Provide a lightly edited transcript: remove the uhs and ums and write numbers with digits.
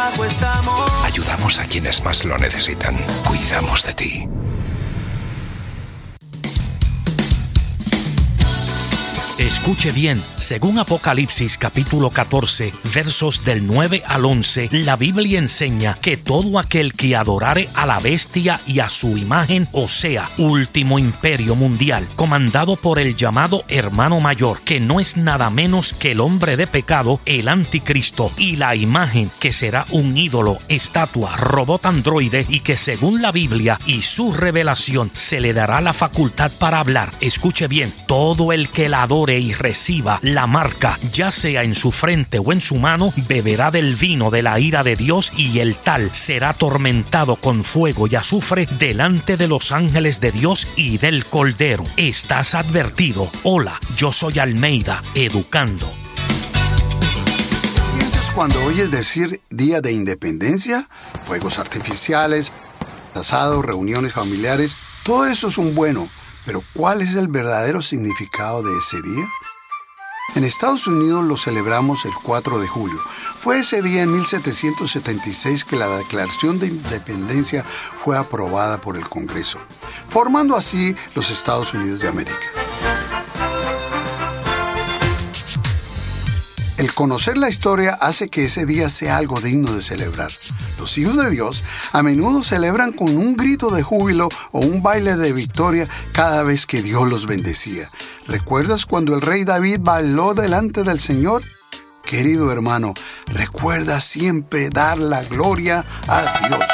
abajo estamos. Ayudamos a quienes más lo necesitan. Cuidamos de ti. Escuche bien, según Apocalipsis capítulo 14, versos del 9 al 11, la Biblia enseña que todo aquel que adorare a la bestia y a su imagen, o sea, último imperio mundial, comandado por el llamado hermano mayor, que no es nada menos que el hombre de pecado, el anticristo, y la imagen, que será un ídolo, estatua, robot androide, y que según la Biblia y su revelación se le dará la facultad para hablar. Escuche bien, todo el que la adore y reciba la marca, ya sea en su frente o en su mano, beberá del vino de la ira de Dios, y el tal será atormentado con fuego y azufre delante de los ángeles de Dios y del Cordero. ¿Estás advertido? Hola, yo soy Almeida, educando. ¿Piensas cuando oyes decir Día de Independencia? Fuegos artificiales, asados, reuniones familiares, todo eso es un bueno. Pero ¿cuál es el verdadero significado de ese día? En Estados Unidos lo celebramos el 4 de julio. Fue ese día en 1776 que la Declaración de Independencia fue aprobada por el Congreso, formando así los Estados Unidos de América. El conocer la historia hace que ese día sea algo digno de celebrar. Los hijos de Dios a menudo celebran con un grito de júbilo o un baile de victoria cada vez que Dios los bendecía. ¿Recuerdas cuando el rey David bailó delante del Señor? Querido hermano, recuerda siempre dar la gloria a Dios.